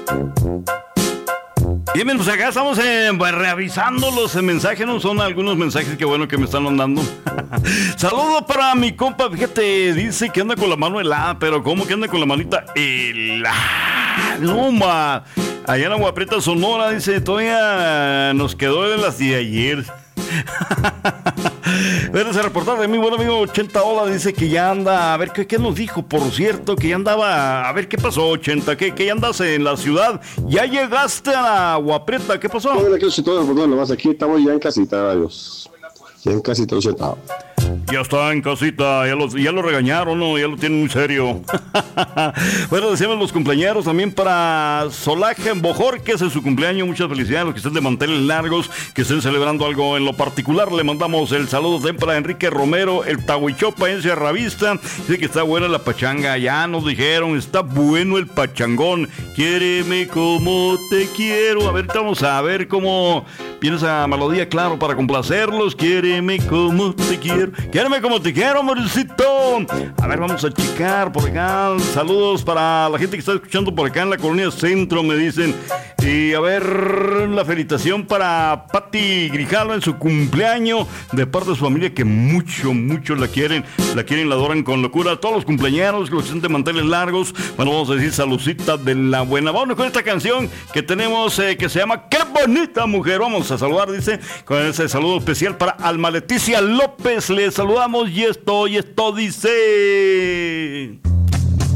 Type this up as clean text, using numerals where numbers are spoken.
Bien, pues acá estamos pues, revisando los mensajes, no son algunos mensajes que bueno que me están mandando. Saludos para mi compa, fíjate, dice que anda con la mano helada, pero ¿cómo que anda con la manita helada? No, ma. Allá en Agua Prieta, Sonora, dice, todavía nos quedó de las de ayer. Pero ese reportaje de mi buen amigo 80 Ola dice que ya anda, a ver ¿qué nos dijo, por cierto, que ya andaba, a ver qué pasó 80, que ya andas en la ciudad, ya llegaste a Agua Prieta, ¿qué pasó? Bueno, aquí estamos ya en casita, adiós. Ya en casita 80. Ya está en casita, ya lo regañaron, ¿no? Ya lo tienen muy serio. Bueno, decíamos los cumpleañeros también para Solaje Bojor, que es su cumpleaños. Muchas felicidades a los que estén de manteles largos, que estén celebrando algo en lo particular. Le mandamos el saludo también para Enrique Romero, el Tahuichopa en Sierra Vista. Dice que está buena la pachanga, ya nos dijeron, está bueno el pachangón. Quiéreme como te quiero. A ver, vamos a ver cómo viene esa melodía, claro, para complacerlos. Quiéreme como te quiero. Quiéreme como te quiero, amorcito. A ver, vamos a checar por acá. Saludos para la gente que está escuchando por acá en la Colonia Centro, me dicen. Y a ver, la felicitación para Patti Grijalva en su cumpleaños, de parte de su familia que mucho la quieren, la adoran con locura. Todos los cumpleaños, los que están de manteles largos, bueno, vamos a decir saludcita de la buena. Vamos con esta canción que tenemos que se llama Qué bonita mujer. Vamos a saludar, dice, con ese saludo especial para Alma Leticia López. Les saludamos y esto dice...